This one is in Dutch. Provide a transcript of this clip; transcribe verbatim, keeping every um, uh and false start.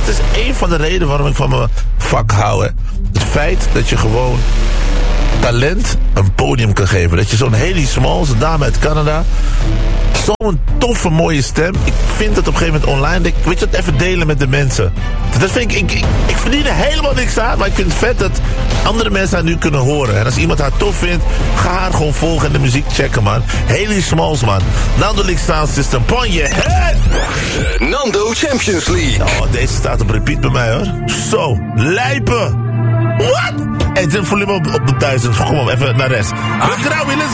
dat is één van de redenen waarom ik van mijn vak hou. Hè. Het feit dat je gewoon talent een podium kan geven. Dat je zo'n Haley Smalls, een dame uit Canada, zo'n toffe, mooie stem. Ik vind het op een gegeven moment online. Ik, weet je wat, even delen met de mensen. Dat vind ik, ik, ik, ik verdien er helemaal niks aan, maar ik vind het vet dat andere mensen haar nu kunnen horen. En als iemand haar tof vindt, ga haar gewoon volgen en de muziek checken, man. Haley Smalls, man. Nando League Sound System, pon je head! De Nando Champions League. Oh, deze staat op repeat bij mij, hoor. Zo, lijpen! What? Hey, zet het volume op, op de duizend. Kom op, even naar rest. Let's